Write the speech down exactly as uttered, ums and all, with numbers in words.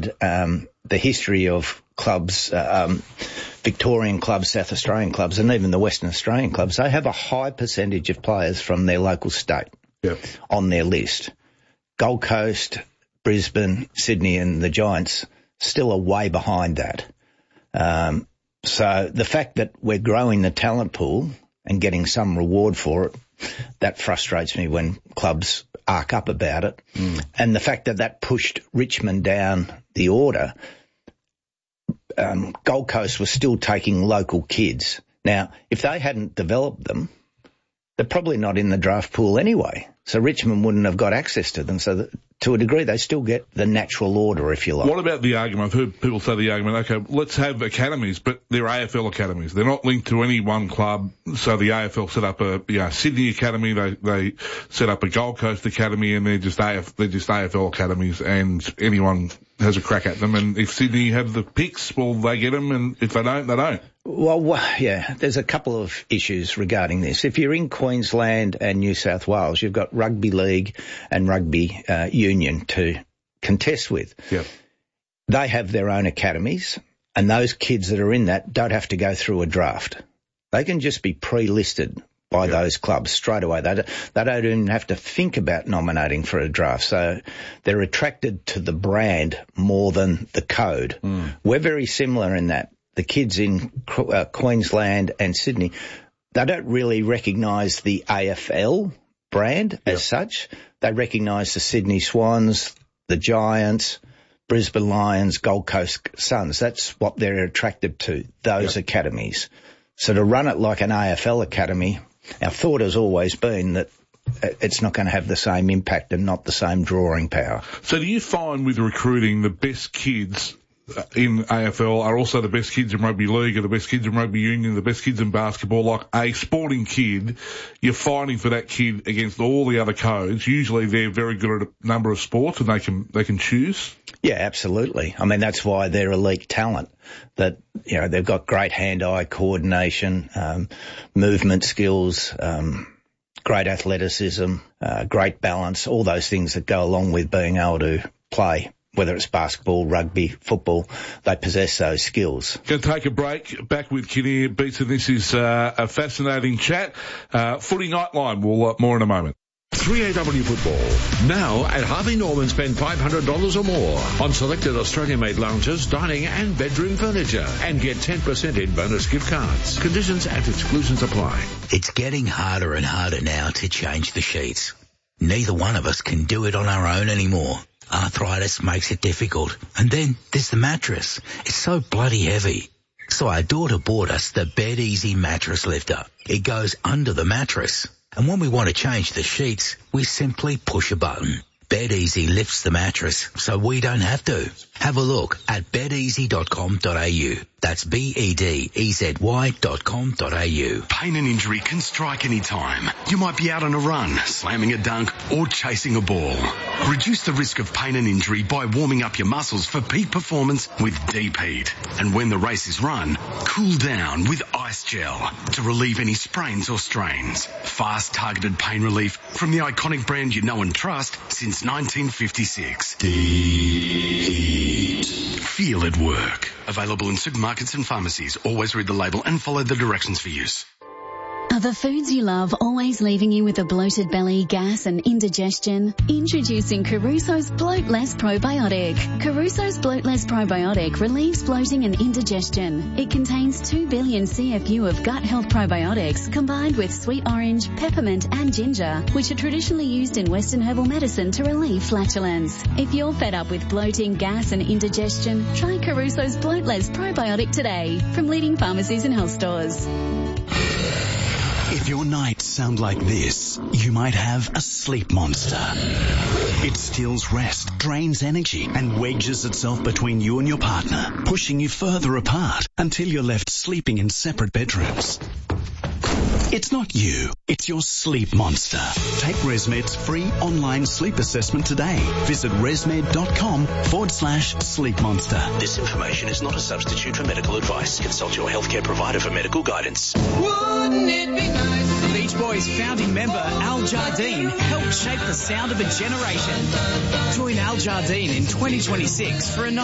and um, the history of clubs, uh, um, Victorian clubs, South Australian clubs, and even the Western Australian clubs, they have a high percentage of players from their local state yep. on their list. Gold Coast, Brisbane, Sydney and the Giants still are way behind that. Um, so the fact that we're growing the talent pool and getting some reward for it, that frustrates me when clubs arc up about it. Mm. And the fact that that pushed Richmond down the order, um, Gold Coast was still taking local kids. Now, if they hadn't developed them, they're probably not in the draft pool anyway. So Richmond wouldn't have got access to them. So that, to a degree, they still get the natural order, if you like. What about the argument? I've heard people say the argument, okay, let's have academies, but they're A F L academies. They're not linked to any one club. So the A F L set up a you know, Sydney academy, they they set up a Gold Coast academy, and they're just A F, they're just A F L academies, and anyone has a crack at them. And if Sydney have the picks, well, they get them, and if they don't, they don't. Well, yeah, there's a couple of issues regarding this. If you're in Queensland and New South Wales, you've got rugby league and rugby uh, union to contest with. Yep. They have their own academies, and those kids that are in that don't have to go through a draft. They can just be pre-listed by yep. those clubs straight away. They don't, they don't even have to think about nominating for a draft. So they're attracted to the brand more than the code. Mm. We're very similar in that. The kids in uh, Queensland and Sydney, they don't really recognise the A F L brand as yep. such. They recognise the Sydney Swans, the Giants, Brisbane Lions, Gold Coast Suns. That's what they're attracted to, those yep. academies. So to run it like an A F L academy, our thought has always been that it's not going to have the same impact and not the same drawing power. So do you find with recruiting the best kids in A F L are also the best kids in rugby league, or the best kids in rugby union, the best kids in basketball? Like a sporting kid, you're fighting for that kid against all the other codes. Usually they're very good at a number of sports and they can, they can choose. Yeah, absolutely. I mean, that's why they're elite talent, that, you know, they've got great hand-eye coordination, um, movement skills, um, great athleticism, uh, great balance, all those things that go along with being able to play. Whether it's basketball, rugby, football, they possess those skills. Going to take a break. Back with Kinnear Beatson. This is uh, a fascinating chat. Uh, Footy Nightline. We'll uh, more in a moment. three A W Football. Now at Harvey Norman, spend five hundred dollars or more on selected Australian-made lounges, dining and bedroom furniture, and get ten percent in bonus gift cards. Conditions and exclusions apply. It's getting harder and harder now to change the sheets. Neither one of us can do it on our own anymore. Arthritis makes it difficult. And then there's the mattress. It's so bloody heavy. So our daughter bought us the Bed Easy Mattress Lifter. It goes under the mattress. And when we want to change the sheets, we simply push a button. Bed Easy lifts the mattress so we don't have to. Have a look at bed easy dot com dot a u. That's B E D E Z Y dot com dot a u. Pain and injury can strike any time. You might be out on a run, slamming a dunk, or chasing a ball. Reduce the risk of pain and injury by warming up your muscles for peak performance with Deep Heat. And when the race is run, cool down with Ice Gel to relieve any sprains or strains. Fast, targeted pain relief from the iconic brand you know and trust since nineteen fifty-six. Deep Heat. Feel it work. Available in supermarkets and pharmacies. Always read the label and follow the directions for use. Are the foods you love always leaving you with a bloated belly, gas and indigestion? Introducing Caruso's Bloat Less Probiotic. Caruso's Bloat Less Probiotic relieves bloating and indigestion. It contains two billion C F U of gut health probiotics combined with sweet orange, peppermint and ginger, which are traditionally used in Western herbal medicine to relieve flatulence. If you're fed up with bloating, gas and indigestion, try Caruso's Bloat Less Probiotic today from leading pharmacies and health stores. If your nights sound like this, you might have a sleep monster. It steals rest, drains energy, and wedges itself between you and your partner, pushing you further apart until you're left sleeping in separate bedrooms. It's not you, it's your sleep monster. Take ResMed's free online sleep assessment today. Visit resmed.com forward slash sleep monster. This information is not a substitute for medical advice. Consult your healthcare provider for medical guidance. Wouldn't it be nice? Beach Boys founding member Al Jardine helped shape the sound of a generation. Join Al Jardine in twenty twenty-six for a night